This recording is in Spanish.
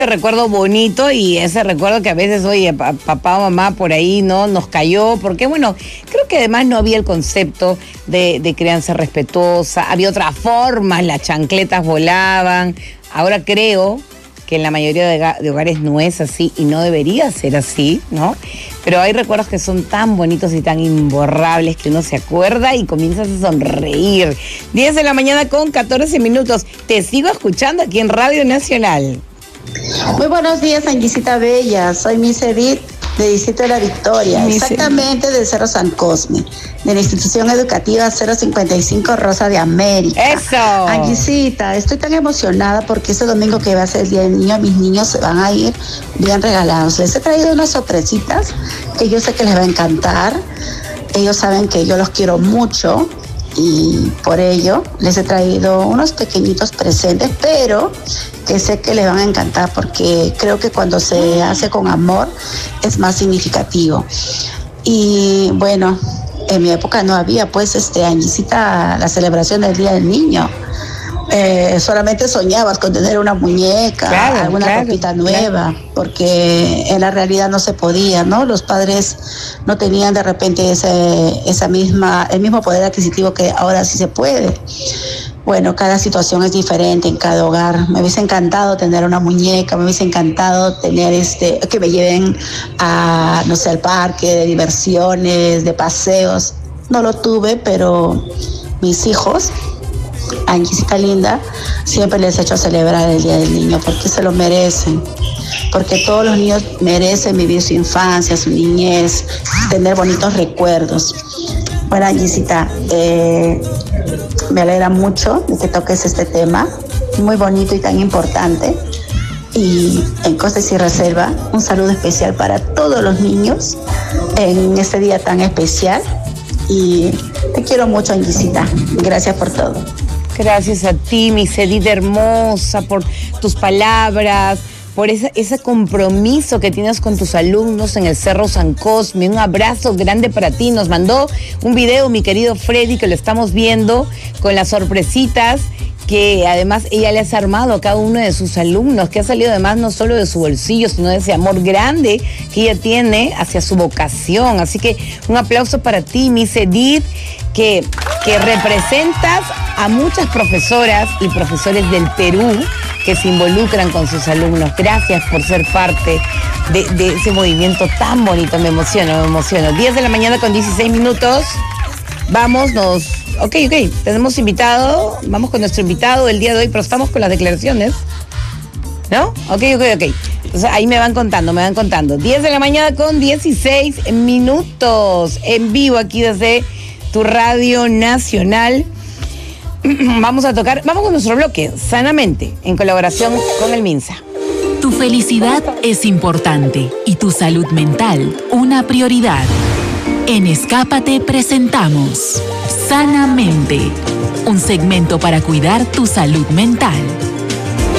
recuerdo bonito y ese recuerdo que a veces, oye, papá o mamá por ahí no nos cayó, porque bueno, creo que además no había el concepto de crianza respetuosa, había otras formas, las chancletas volaban. Ahora creo que en la mayoría de hogares no es así y no debería ser así, ¿no? Pero hay recuerdos que son tan bonitos y tan imborrables que uno se acuerda y comienzas a sonreír. 10 de la mañana con 14 minutos. Te sigo escuchando aquí en Radio Nacional. Muy buenos días, Anguisita Bella. Soy Miss Edith, de Distrito de la Victoria, exactamente del Cerro San Cosme, de la institución educativa 055 Rosa de América. ¡Eso! Anguisita, estoy tan emocionada porque este domingo que va a ser el Día del Niño, mis niños se van a ir bien regalados. Les he traído unas sorpresitas que yo sé que les va a encantar. Ellos saben que yo los quiero mucho y por ello les he traído unos pequeñitos presentes, pero que sé que les van a encantar porque creo que cuando se hace con amor es más significativo. Y bueno, en mi época no había pues Anguisita, la celebración del Día del Niño. Solamente soñabas con tener una muñeca, alguna ropita nueva, porque en la realidad no se podía, ¿no? Los padres no tenían de repente el mismo poder adquisitivo que ahora sí se puede. Bueno, cada situación es diferente en cada hogar. Me hubiese encantado tener una muñeca, me hubiese encantado tener que me lleven a, no sé, al parque de diversiones, de paseos. No lo tuve, pero mis hijos, Anguisita linda, siempre les he hecho celebrar el Día del Niño porque se lo merecen, porque todos los niños merecen vivir su infancia, su niñez, tener bonitos recuerdos. Bueno, Anguisita, me alegra mucho de que toques este tema, muy bonito y tan importante. Y en Costa y Reserva, un saludo especial para todos los niños en este día tan especial. Y te quiero mucho, Anguisita. Gracias por todo. Gracias a ti, mi Edith hermosa, por tus palabras, por ese compromiso que tienes con tus alumnos en el Cerro San Cosme. Un abrazo grande para ti. Nos mandó un video mi querido Freddy, que lo estamos viendo, con las sorpresitas que además ella le ha armado a cada uno de sus alumnos, que ha salido además no solo de su bolsillo, sino de ese amor grande que ella tiene hacia su vocación. Así que un aplauso para ti, Miss Edith, que representas a muchas profesoras y profesores del Perú que se involucran con sus alumnos. Gracias por ser parte de ese movimiento tan bonito. Me emociono. 10 de la mañana con 16 minutos. Ok, tenemos invitado, vamos con nuestro invitado del día de hoy, pero estamos con las declaraciones, ¿no? Ok. Entonces ahí me van contando. 10 de la mañana con 16 minutos, en vivo aquí desde tu Radio Nacional. Vamos con nuestro bloque, Sanamente, en colaboración con el MINSA. Tu felicidad es importante y tu salud mental una prioridad. En Escápate presentamos Sanamente, un segmento para cuidar tu salud mental.